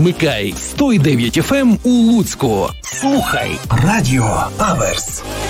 вмикай 101,9 FM у Луцьку. Слухай Радіо Аверс.